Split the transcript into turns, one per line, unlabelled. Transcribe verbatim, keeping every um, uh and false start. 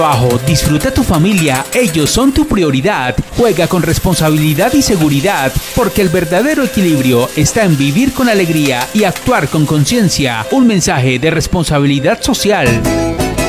Trabajo, disfruta tu familia, ellos son tu prioridad. Juega con responsabilidad y seguridad, porque el verdadero equilibrio está en vivir con alegría y actuar con conciencia. Un mensaje de responsabilidad social.